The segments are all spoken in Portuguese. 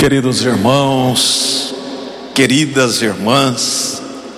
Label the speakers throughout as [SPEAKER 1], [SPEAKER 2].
[SPEAKER 1] Queridos irmãos, queridas irmãs,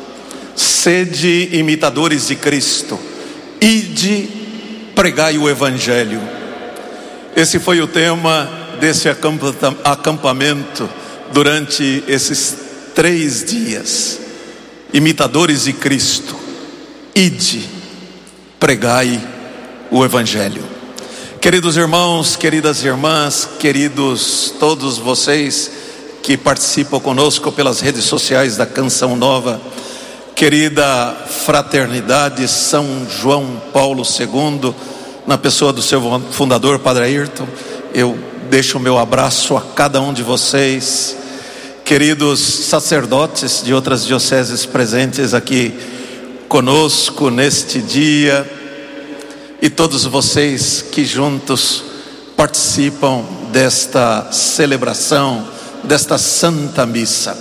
[SPEAKER 1] sede imitadores de Cristo, ide, pregai o Evangelho. Esse foi o tema desse acampamento durante esses 3 dias. Imitadores de Cristo, ide, pregai o Evangelho. Queridos irmãos, queridas irmãs, queridos todos vocês que participam conosco pelas redes sociais da Canção Nova, querida fraternidade São João Paulo II, na pessoa do seu fundador, Padre Ayrton, eu deixo o meu abraço a cada um de vocês, queridos sacerdotes de outras dioceses presentes aqui conosco neste dia, e todos vocês que juntos participam desta celebração, desta Santa Missa.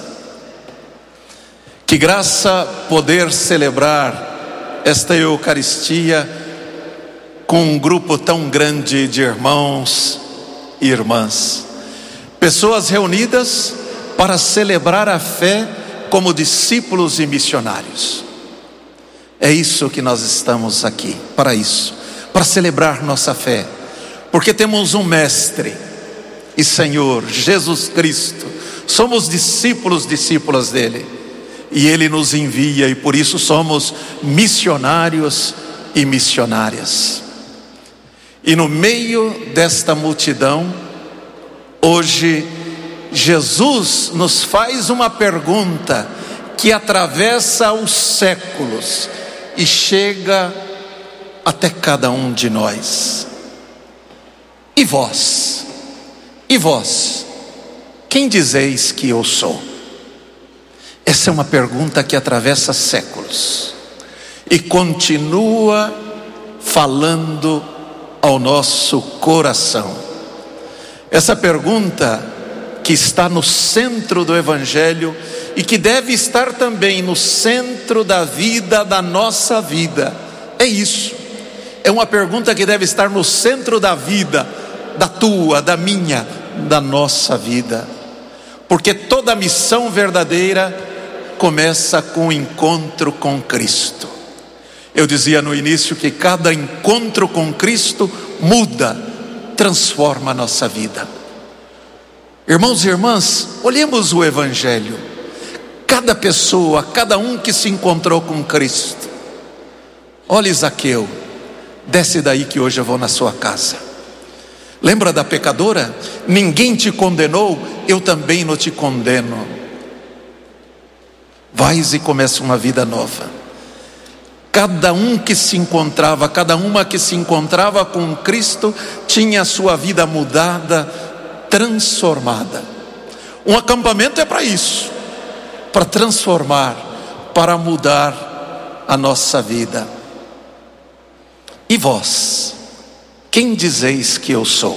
[SPEAKER 1] Que graça poder celebrar esta Eucaristia com um grupo tão grande de irmãos e irmãs, pessoas reunidas para celebrar a fé como discípulos e missionários. É isso que nós estamos aqui, para isso, para celebrar nossa fé, porque temos um Mestre e Senhor, Jesus Cristo, somos discípulas dele, e ele nos envia, e por isso somos missionários e missionárias. E no meio desta multidão, hoje, Jesus nos faz uma pergunta que atravessa os séculos e chega até cada um de nós. E vós? E vós? Quem dizeis que eu sou? Essa é uma pergunta que atravessa séculos e continua falando ao nosso coração. Essa pergunta que está no centro do Evangelho e que deve estar também no centro da vida, da nossa vida. É isso. É uma pergunta que deve estar no centro da vida, da tua, da minha, da nossa vida. Porque toda missão verdadeira começa com o encontro com Cristo. Eu dizia no início que cada encontro com Cristo muda, transforma a nossa vida. Irmãos e irmãs, olhemos o Evangelho. Cada pessoa, cada um que se encontrou com Cristo. Olha Zaqueu, desce daí que hoje eu vou na sua casa. Lembra da pecadora? Ninguém te condenou, eu também não te condeno. Vais e começa uma vida nova. Cada um que se encontrava, cada uma que se encontrava com Cristo, tinha a sua vida mudada, transformada. Um acampamento é para isso, para transformar, para mudar a nossa vida. E vós, quem dizeis que eu sou?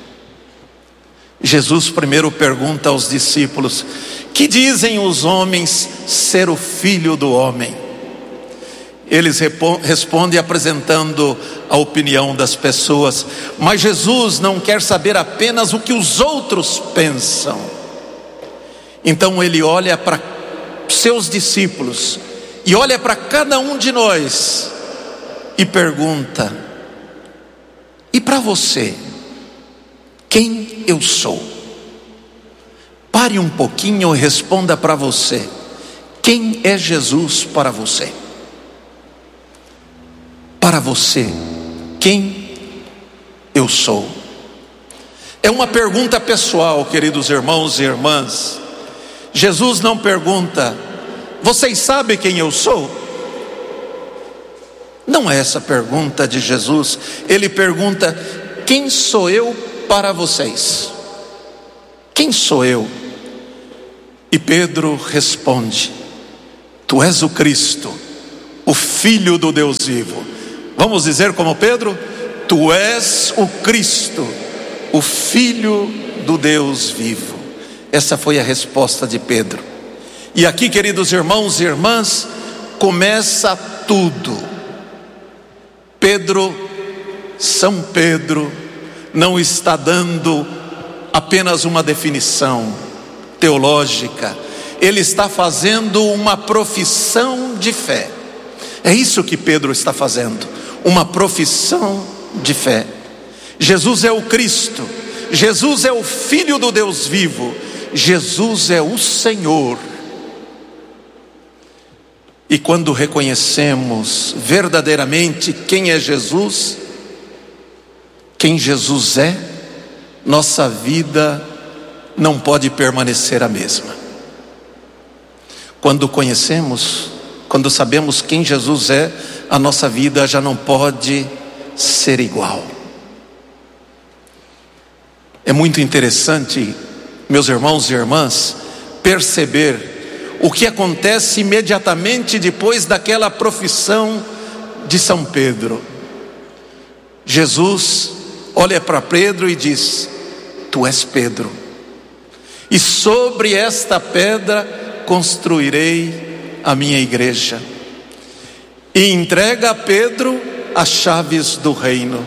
[SPEAKER 1] Jesus primeiro pergunta aos discípulos: que dizem os homens ser o Filho do Homem? Eles respondem apresentando a opinião das pessoas, mas Jesus não quer saber apenas o que os outros pensam. Então ele olha para seus discípulos e olha para cada um de nós e pergunta: e para você, quem eu sou? Pare um pouquinho e responda para você: quem é Jesus para você? Para você, quem eu sou? É uma pergunta pessoal, queridos irmãos e irmãs. Jesus não pergunta: vocês sabem quem eu sou? Não é essa a pergunta de Jesus. Ele pergunta: quem sou eu para vocês? Quem sou eu? E Pedro responde: tu és o Cristo, o Filho do Deus vivo. Vamos dizer como Pedro? Tu és o Cristo, o Filho do Deus vivo. Essa foi a resposta de Pedro. E aqui, queridos irmãos e irmãs, começa tudo. São Pedro, não está dando apenas uma definição, teológica, ele está fazendo uma profissão de fé. É isso que Pedro está fazendo, uma profissão de fé. Jesus é o Cristo, Jesus é o Filho do Deus vivo, Jesus é o Senhor. E quando reconhecemos verdadeiramente quem é Jesus, quem Jesus é, nossa vida não pode permanecer a mesma. Quando conhecemos, quando sabemos quem Jesus é, a nossa vida já não pode ser igual. É muito interessante, meus irmãos e irmãs, perceber o que acontece imediatamente depois daquela profissão de São Pedro. Jesus olha para Pedro e diz: tu és Pedro, e sobre esta pedra construirei a minha igreja. E entrega a Pedro as chaves do reino.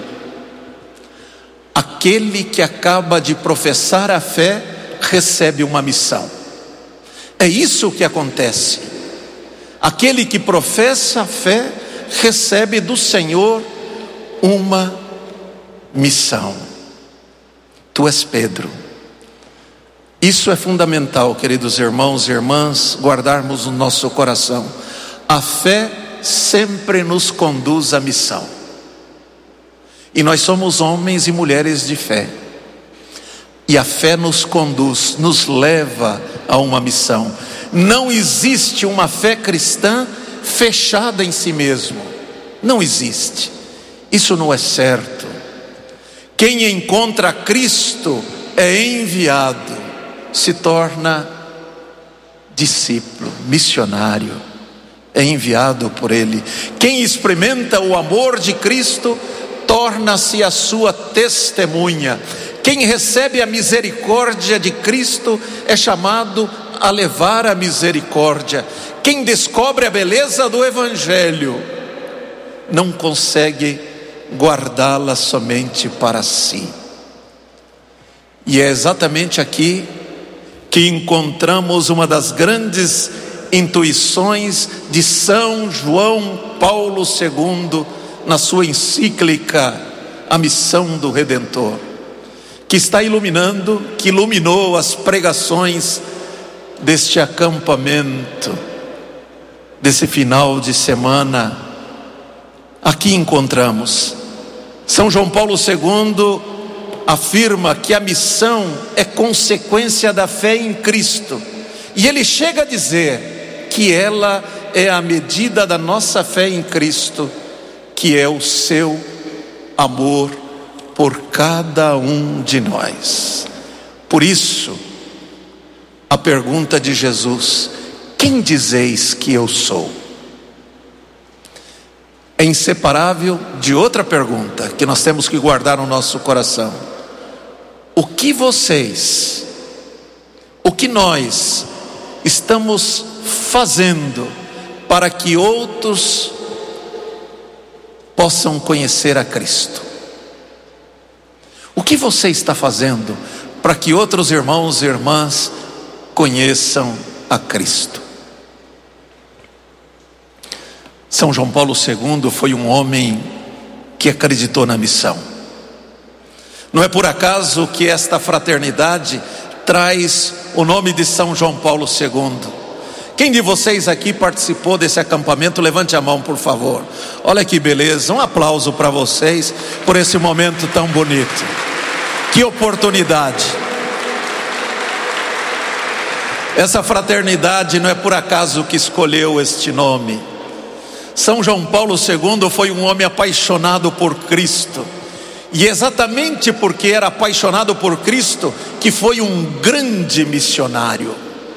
[SPEAKER 1] Aquele que acaba de professar a fé recebe uma missão. É isso que acontece. Aquele que professa a fé recebe do Senhor uma missão. Tu és Pedro. Isso é fundamental, queridos irmãos e irmãs, guardarmos no nosso coração. A fé sempre nos conduz à missão. E nós somos homens e mulheres de fé. E a fé nos conduz, nos leva a uma missão. Não existe uma fé cristã fechada em si mesmo. Não existe. Isso não é certo. Quem encontra Cristo é enviado, se torna discípulo, missionário, é enviado por Ele. Quem experimenta o amor de Cristo torna-se a sua testemunha. Quem recebe a misericórdia de Cristo é chamado a levar a misericórdia. Quem descobre a beleza do Evangelho não consegue guardá-la somente para si. E é exatamente aqui que encontramos uma das grandes intuições de São João Paulo II na sua encíclica A Missão do Redentor, que está iluminando, que iluminou as pregações deste acampamento, desse final de semana. Aqui encontramos São João Paulo II afirma que a missão é consequência da fé em Cristo, e ele chega a dizer que ela é a medida da nossa fé em Cristo, que é o seu amor por cada um de nós. Por isso, a pergunta de Jesus: quem dizeis que eu sou? É inseparável de outra pergunta que nós temos que guardar no nosso coração: o que vocês, o que nós estamos fazendo para que outros possam conhecer a Cristo? O que você está fazendo para que outros irmãos e irmãs conheçam a Cristo? São João Paulo II foi um homem que acreditou na missão. Não é por acaso que esta fraternidade traz o nome de São João Paulo II. Quem de vocês aqui participou desse acampamento? Levante a mão, por favor. Olha que beleza, um aplauso para vocês por esse momento tão bonito. Que oportunidade. Essa fraternidade não é por acaso que escolheu este nome. São João Paulo II foi um homem apaixonado por Cristo, e exatamente porque era apaixonado por Cristo que foi um grande missionário.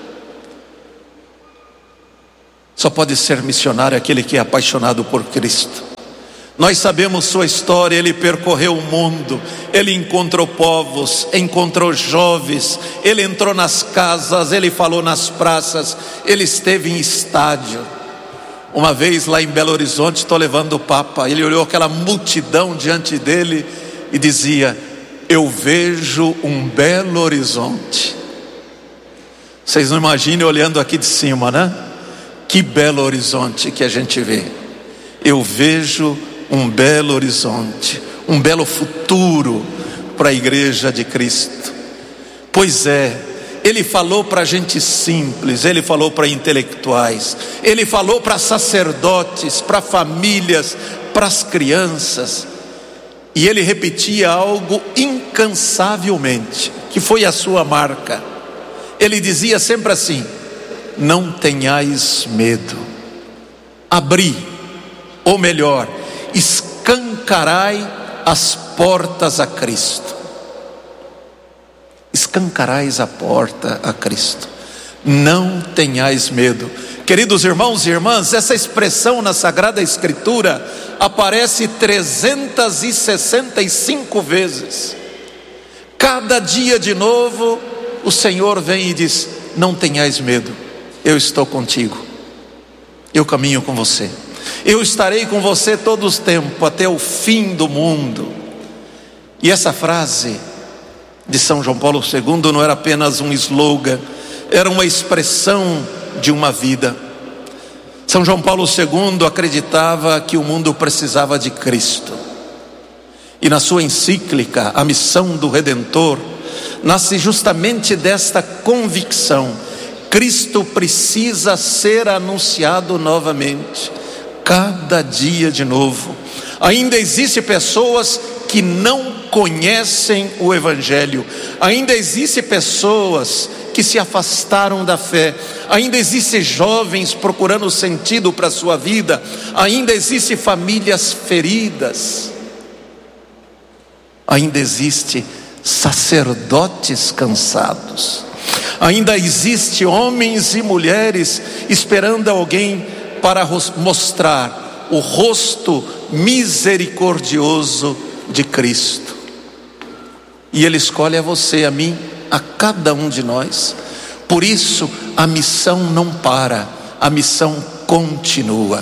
[SPEAKER 1] Só pode ser missionário aquele que é apaixonado por Cristo. Nós sabemos sua história. Ele percorreu o mundo, ele encontrou povos, encontrou jovens, ele entrou nas casas, ele falou nas praças, ele esteve em estádio. Uma vez lá em Belo Horizonte, estou levando o Papa, ele olhou aquela multidão diante dele e dizia: eu vejo um Belo Horizonte. Vocês não imaginem olhando aqui de cima, né? Que belo horizonte que a gente vê. Eu vejo um belo horizonte, um belo futuro para a igreja de Cristo. Pois é, Ele falou para gente simples, Ele falou para intelectuais, Ele falou para sacerdotes, para famílias, para as crianças. E Ele repetia algo incansavelmente, que foi a sua marca. Ele dizia sempre assim: não tenhais medo. Abri, ou melhor, escancarai as portas a Cristo. Escancarais a porta a Cristo. Não tenhais medo. Queridos irmãos e irmãs, essa expressão na Sagrada Escritura aparece 365 vezes. Cada dia de novo o Senhor vem e diz: não tenhais medo, eu estou contigo, eu caminho com você, eu estarei com você todo o tempo, até o fim do mundo. E essa frase de São João Paulo II não era apenas um slogan, era uma expressão de uma vida. São João Paulo II acreditava que o mundo precisava de Cristo, e na sua encíclica, A Missão do Redentor, nasce justamente desta convicção: Cristo precisa ser anunciado novamente, cada dia de novo. Ainda existem pessoas que não conhecem o Evangelho, ainda existem pessoas que se afastaram da fé, ainda existem jovens procurando sentido para a sua vida, ainda existem famílias feridas, ainda existem sacerdotes cansados, ainda existem homens e mulheres esperando alguém para mostrar o rosto misericordioso de Cristo. E Ele escolhe a você, a mim, a cada um de nós. Por isso a missão não para, a missão continua.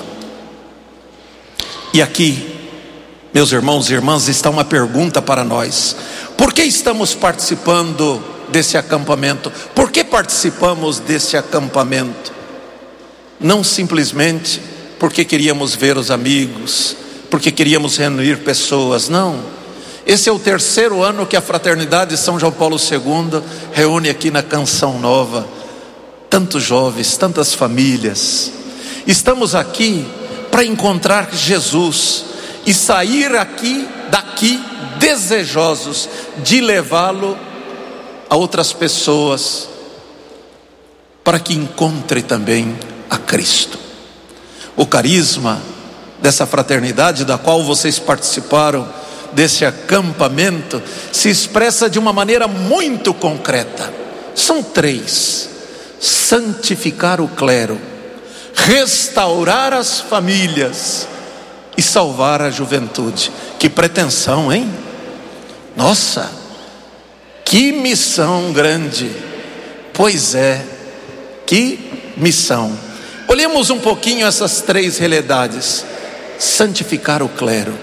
[SPEAKER 1] E aqui, meus irmãos e irmãs, está uma pergunta para nós: por que estamos participando desse acampamento? Por que participamos desse acampamento? Não simplesmente porque queríamos ver os amigos, porque queríamos reunir pessoas, não. Esse é o 3º ano que a Fraternidade São João Paulo II reúne aqui na Canção Nova tantos jovens, tantas famílias. Estamos aqui para encontrar Jesus e sair daqui desejosos de levá-lo a outras pessoas, para que encontre também a Cristo. O carisma dessa fraternidade, da qual vocês participaram, desse acampamento, se expressa de uma maneira muito concreta. São 3: santificar o clero, restaurar as famílias e salvar a juventude. Que pretensão, hein? Nossa, que missão grande! Pois é, que missão. Olhemos um pouquinho essas 3 realidades. Santificar o clero.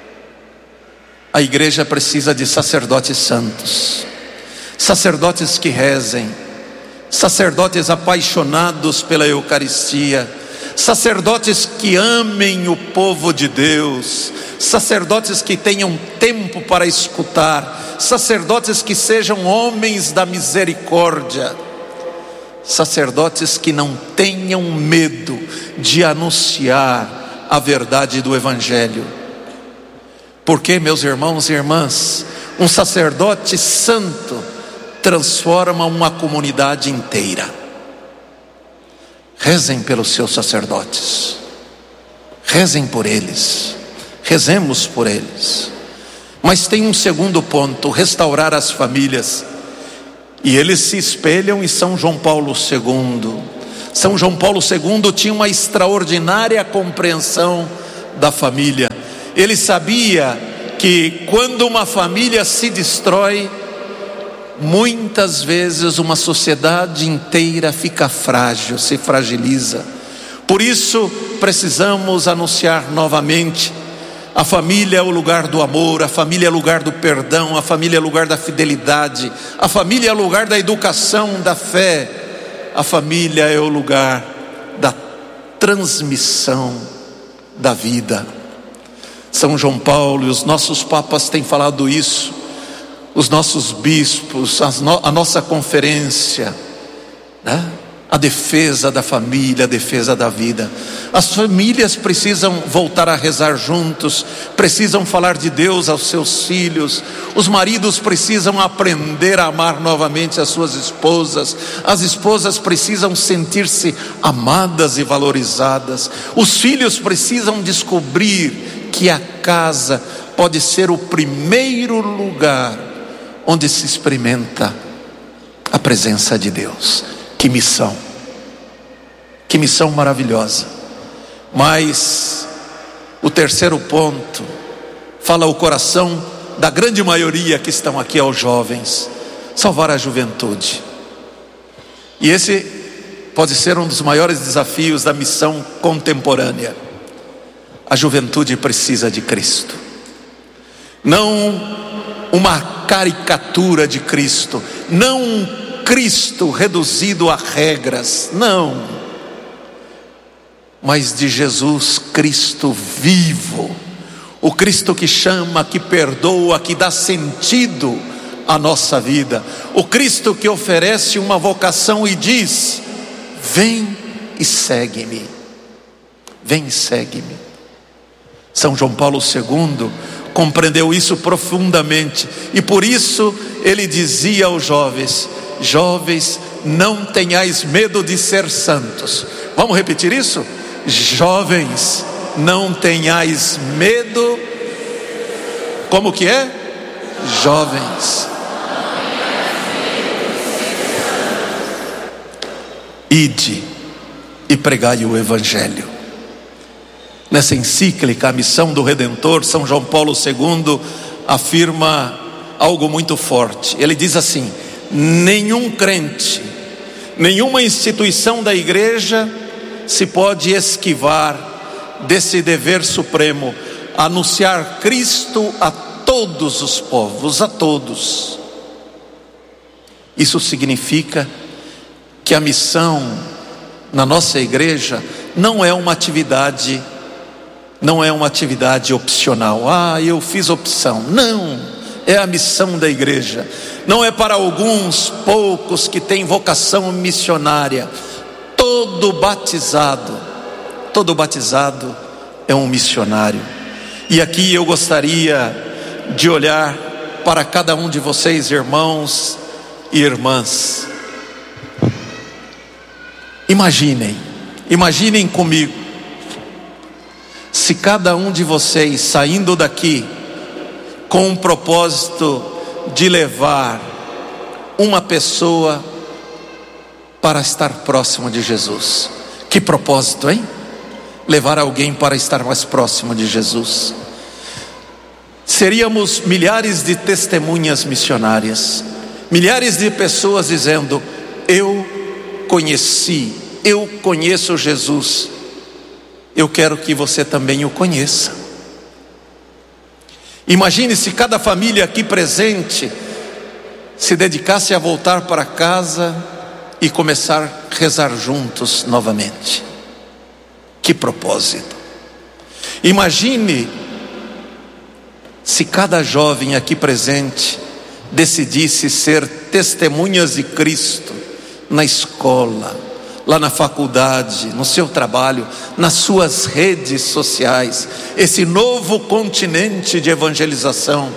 [SPEAKER 1] A igreja precisa de sacerdotes santos, sacerdotes que rezem, sacerdotes apaixonados pela Eucaristia, sacerdotes que amem o povo de Deus, sacerdotes que tenham tempo para escutar, sacerdotes que sejam homens da misericórdia, sacerdotes que não tenham medo de anunciar a verdade do Evangelho. Porque, meus irmãos e irmãs, um sacerdote santo transforma uma comunidade inteira. Rezem pelos seus sacerdotes, rezem por eles, rezemos por eles. Mas tem um segundo ponto: restaurar as famílias. E eles se espelham em São João Paulo II. São João Paulo II tinha uma extraordinária compreensão da família. Ele sabia que quando uma família se destrói, muitas vezes uma sociedade inteira fica frágil, se fragiliza. Por isso precisamos anunciar novamente: a família é o lugar do amor, a família é o lugar do perdão, a família é o lugar da fidelidade, a família é o lugar da educação, da fé. a família é o lugar da transmissão da vida. São João Paulo e os nossos papas têm falado isso, os nossos bispos, a nossa conferência, né? A defesa da família, a defesa da vida. As famílias precisam voltar a rezar juntos, precisam falar de Deus aos seus filhos. Os maridos precisam aprender a amar novamente as suas esposas. As esposas precisam sentir-se amadas e valorizadas. Os filhos precisam descobrir que a casa pode ser o primeiro lugar onde se experimenta a presença de Deus. Que missão maravilhosa. Mas o terceiro ponto fala o coração da grande maioria que estão aqui, aos jovens: salvar a juventude. E esse pode ser um dos maiores desafios da missão contemporânea. A juventude precisa de Cristo, não uma caricatura de Cristo, não um Cristo reduzido a regras, não, mas de Jesus Cristo vivo, o Cristo que chama, que perdoa, que dá sentido à nossa vida, o Cristo que oferece uma vocação e diz: vem e segue-me, vem e segue-me. São João Paulo II compreendeu isso profundamente, e por isso ele dizia aos jovens: jovens, não tenhais medo de ser santos. Vamos repetir isso? Jovens, não tenhais medo. Como que é? Jovens, ide e pregai o Evangelho. Nessa encíclica, a missão do Redentor, São João Paulo II afirma algo muito forte. Ele diz assim: nenhum crente, nenhuma instituição da igreja se pode esquivar desse dever supremo, anunciar Cristo a todos os povos, a todos. Isso significa que a missão na nossa igreja não é uma atividade opcional. Eu fiz opção. Não, é a missão da igreja. Não é para alguns poucos que têm vocação missionária. Todo batizado é um missionário. E aqui eu gostaria de olhar para cada um de vocês, irmãos e irmãs. Imaginem comigo, se cada um de vocês saindo daqui com um propósito de levar uma pessoa para estar próximo de Jesus. Que propósito, hein? Levar alguém para estar mais próximo de Jesus. Seríamos milhares de testemunhas missionárias, milhares de pessoas dizendo: eu conheço Jesus, eu quero que você também o conheça. Imagine se cada família aqui presente se dedicasse a voltar para casa e começar a rezar juntos novamente. Que propósito! Imagine se cada jovem aqui presente decidisse ser testemunhas de Cristo na escola, lá na faculdade, no seu trabalho, nas suas redes sociais, esse novo continente de evangelização.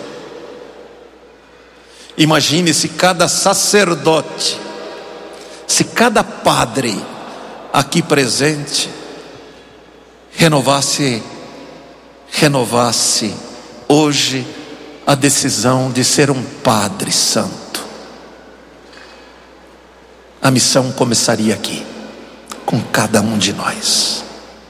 [SPEAKER 1] Imagine se cada sacerdote, se cada padre aqui presente renovasse hoje a decisão de ser um padre santo. A missão começaria aqui, com cada um de nós.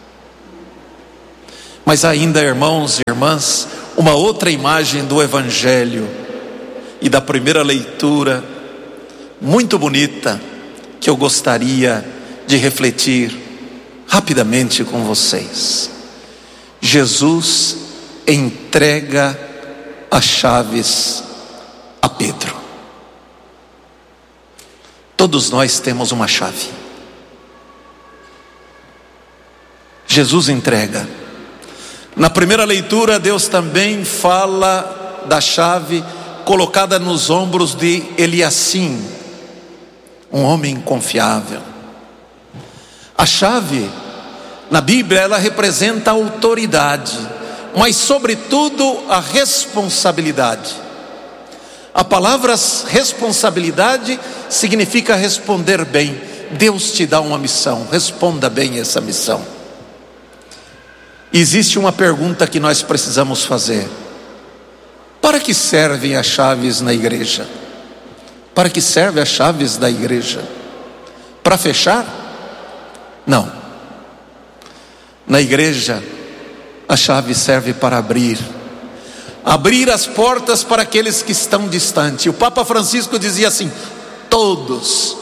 [SPEAKER 1] Mas ainda, irmãos e irmãs, uma outra imagem do Evangelho e da primeira leitura, muito bonita, que eu gostaria de refletir rapidamente com vocês. Jesus entrega as chaves a Pedro. Todos nós temos uma chave. Jesus entrega. Na primeira leitura, Deus também fala da chave colocada nos ombros de Eliacim, um homem confiável. A chave, na Bíblia, ela representa a autoridade, mas sobretudo a responsabilidade. A palavra responsabilidade significa responder bem. Deus te dá uma missão, responda bem essa missão. Existe uma pergunta que nós precisamos fazer: para que servem as chaves na igreja? Para que servem as chaves da igreja? Para fechar? Não. Na igreja, a chave serve para abrir as portas para aqueles que estão distantes. O Papa Francisco dizia assim: todos,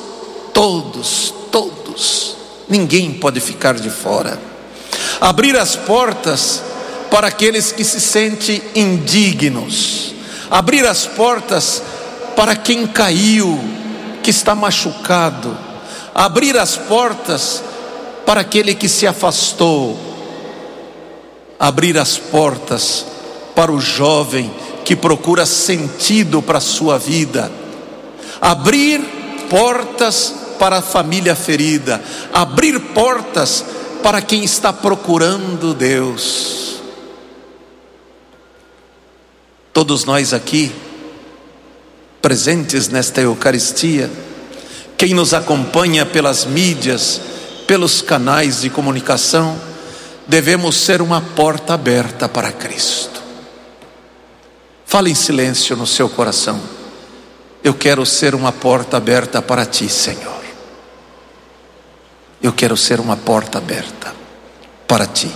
[SPEAKER 1] ninguém pode ficar de fora. Abrir as portas para aqueles que se sentem indignos. Abrir as portas para quem caiu, que está machucado. Abrir as portas para aquele que se afastou. Abrir as portas para o jovem que procura sentido para a sua vida. Abrir portas para a família ferida. Abrir portas para quem está procurando Deus. Todos nós aqui, presentes nesta Eucaristia, quem nos acompanha pelas mídias, pelos canais de comunicação, devemos ser uma porta aberta para Cristo. Fale em silêncio no seu coração: eu quero ser uma porta aberta para Ti, Senhor. Eu quero ser uma porta aberta para Ti.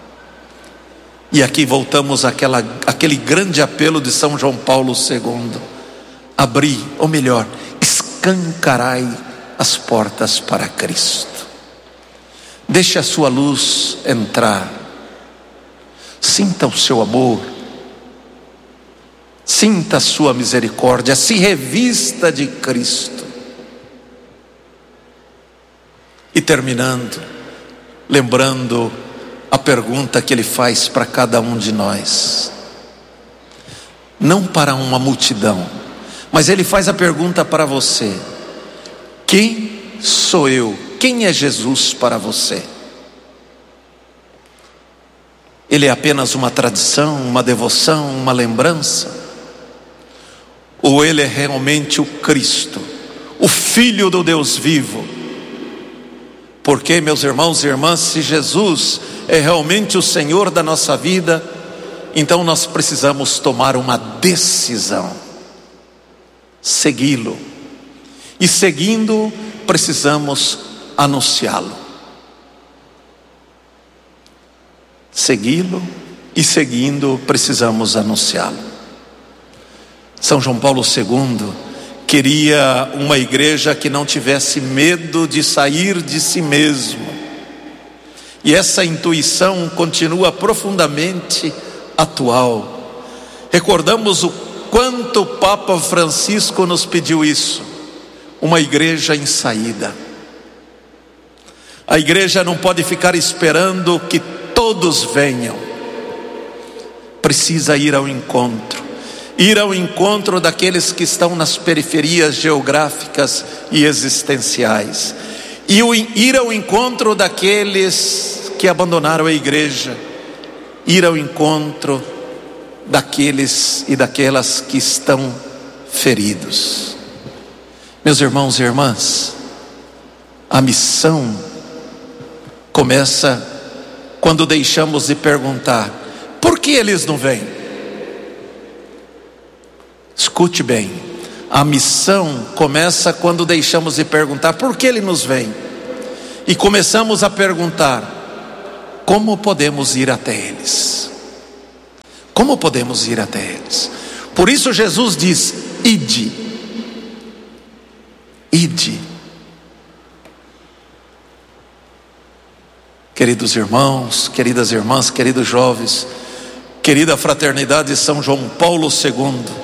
[SPEAKER 1] E aqui voltamos àquele grande apelo de São João Paulo II: abri, ou melhor, escancarai as portas para Cristo. Deixe a sua luz entrar. Sinta o seu amor. Sinta a sua misericórdia. Se revista de Cristo. E terminando, lembrando a pergunta que Ele faz para cada um de nós, não para uma multidão, mas Ele faz a pergunta para você: quem sou eu? Quem é Jesus para você? Ele é apenas uma tradição, uma devoção, uma lembrança? Ou Ele é realmente o Cristo, o Filho do Deus vivo? Porque, meus irmãos e irmãs, se Jesus é realmente o Senhor da nossa vida, então nós precisamos tomar uma decisão: segui-lo. E seguindo, precisamos anunciá-lo. Segui-lo e seguindo, precisamos anunciá-lo. São João Paulo II queria uma igreja que não tivesse medo de sair de si mesmo. E essa intuição continua profundamente atual. Recordamos o quanto o Papa Francisco nos pediu isso: uma igreja em saída. A igreja não pode ficar esperando que todos venham. Precisa ir ao encontro. Ir ao encontro daqueles que estão nas periferias geográficas e existenciais. E ir ao encontro daqueles que abandonaram a igreja. Ir ao encontro daqueles e daquelas que estão feridos. Meus irmãos e irmãs, a missão começa quando deixamos de perguntar: por que eles não vêm? Escute bem, a missão começa quando deixamos de perguntar por que ele nos vem, e começamos a perguntar: como podemos ir até eles? Como podemos ir até eles? Por isso Jesus diz: ide, ide. Queridos irmãos, queridas irmãs, queridos jovens, querida fraternidade de São João Paulo II,